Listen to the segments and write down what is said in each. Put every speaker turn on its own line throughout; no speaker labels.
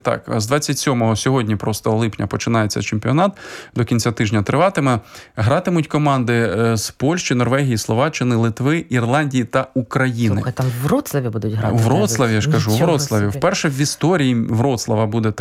Так, з 27 сьогодні просто липня починається чемпіонат, до кінця тижня триватиме. Гратимуть команди з Польщі, Норвегії, Словаччини, Литви, Ірландії та України.
Слухай, там в Вроцлаві будуть грати?
У Вроцлаві, я ж кажу, у Вроцлаві. Вперше в історії Вроцлава буде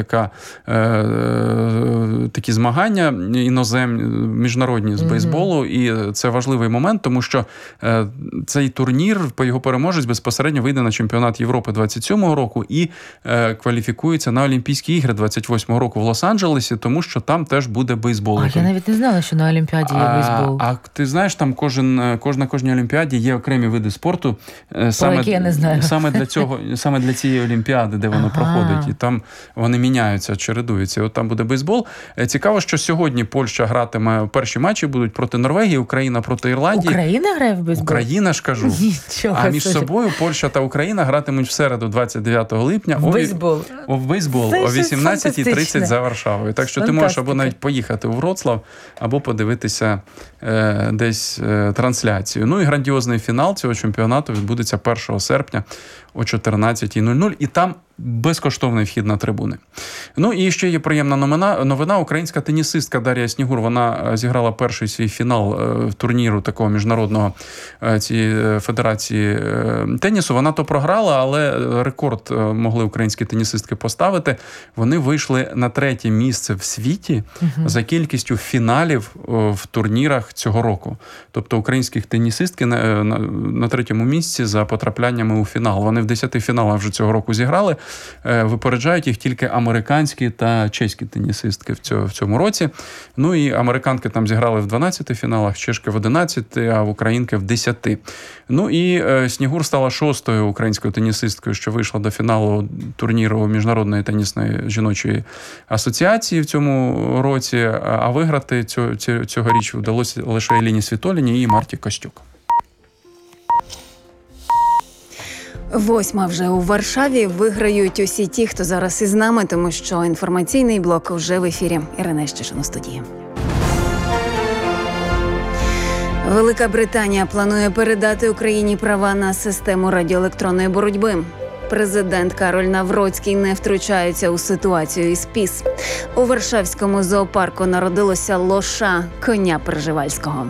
такі змагання міжнародні з бейсболу, і це важливий момент, тому що цей турнір, його переможець безпосередньо вийде на чемпіонат Європи 27-го року і кваліфікується на Олімпійські ігри 28-го року в Лос-Анджелесі, тому що там теж буде бейсбол.
Я навіть не знала, що на Олімпіаді є бейсбол.
А ти знаєш, там на кожній Олімпіаді є окремі види спорту,
які я не знаю.
Саме для цієї Олімпіади, де воно проходить, і там вони міняються, чередуються. І от там буде бейсбол. Цікаво, що сьогодні Польща гратиме, перші матчі будуть проти Норвегії, Україна проти Ірландії.
Україна грає в бейсбол?
Україна ж кажу. А між собою Польща та Україна гратимуть в середу, 29 липня.
В бейсбол.
О 18:30 за Варшавою. Так що ти можеш або навіть поїхати у Вроцлав, або подивитися десь трансляцію. Ну і грандіозний фінал цього чемпіонату відбудеться 1 серпня о 14:00. І там безкоштовний вхід на трибуни. Ну і ще є приємна новина. Українська тенісистка Дар'я Снігур, вона зіграла перший свій фінал турніру такого міжнародного цієї федерації тенісу. Вона то програла, але рекорд могли українські тенісистки поставити. Вони вийшли на 3-є місце в світі за кількістю фіналів в турнірах цього року. Тобто українські тенісистки на 3-му місці за потрапляннями у фінал. Вони в 10 фіналах вже цього року зіграли. Випереджають їх тільки американські та чеські тенісистки в цьому році. Ну і американки там зіграли в 12 фіналах, чешки в 11, а в українки в 10. Ну і Снігур стала 6-ю українською тенісисткою, що вийшла до фіналу турніру Міжнародної тенісної жіночої асоціації в цьому році, а виграти цьогоріч вдалося лише Еліні Світоліні і Марті Костюк.
8 вже у Варшаві. Виграють усі ті, хто зараз із нами, тому що інформаційний блок вже в ефірі. Ірина Щишин у студії. Велика Британія планує передати Україні права на систему радіоелектронної боротьби. Президент Кароль Навроцький не втручається у ситуацію із ПІС. У Варшавському зоопарку народилося лоша коня Пржевальського.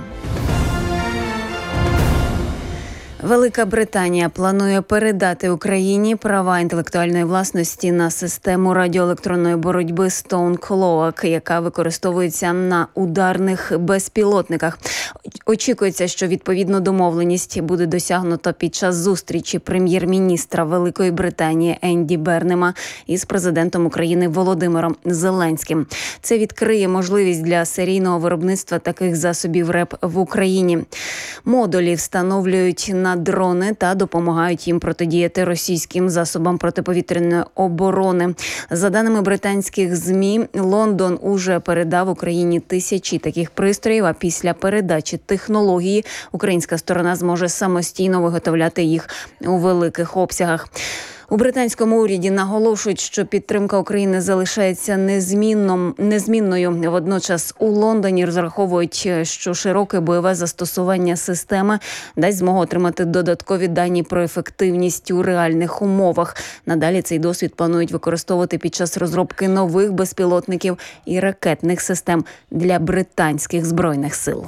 Велика Британія планує передати Україні права інтелектуальної власності на систему радіоелектронної боротьби Stone Cloak, яка використовується на ударних безпілотниках. Очікується, що відповідну домовленість буде досягнуто під час зустрічі прем'єр-міністра Великої Британії Енді Бернема із президентом України Володимиром Зеленським. Це відкриє можливість для серійного виробництва таких засобів РЕП в Україні. Модулі встановлюють на дрони та допомагають їм протидіяти російським засобам протиповітряної оборони. За даними британських ЗМІ, Лондон уже передав Україні тисячі таких пристроїв, а після передачі технології українська сторона зможе самостійно виготовляти їх у великих обсягах. У британському уряді наголошують, що підтримка України залишається незмінною. Водночас у Лондоні розраховують, що широке бойове застосування системи дасть змогу отримати додаткові дані про ефективність у реальних умовах. Надалі цей досвід планують використовувати під час розробки нових безпілотників і ракетних систем для британських збройних сил.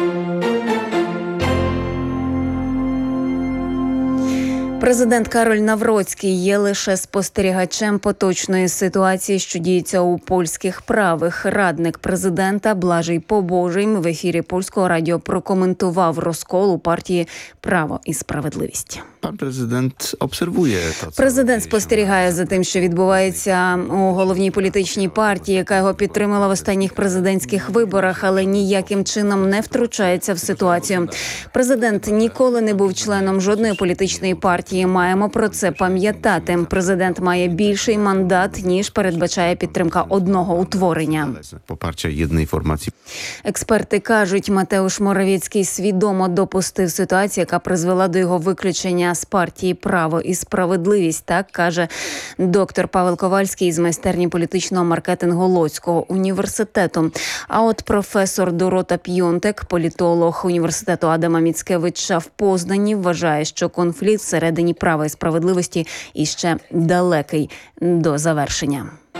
Президент Кароль Навроцький є лише спостерігачем поточної ситуації, що діється у польських правих. Радник президента Блажей Побожий в ефірі Польського радіо прокоментував розкол у партії «Право і справедливість». Президент спостерігає за тим, що відбувається у головній політичній партії, яка його підтримала в останніх президентських виборах, але ніяким чином не втручається в ситуацію. Президент ніколи не був членом жодної політичної партії. Маємо про це пам'ятати. Президент має більший мандат, ніж передбачає підтримка одного утворення. Експерти кажуть, Матеуш Моравєцький свідомо допустив ситуацію, яка призвела до його виключення з партії «Право і справедливість», так каже доктор Павел Ковальський з майстерні політичного маркетингу Лоцького університету. А от професор Дорота П'йонтек, політолог університету Адама Міцкевича в Познані, вважає, що конфлікт всередині «Права і справедливості» іще далекий до завершення.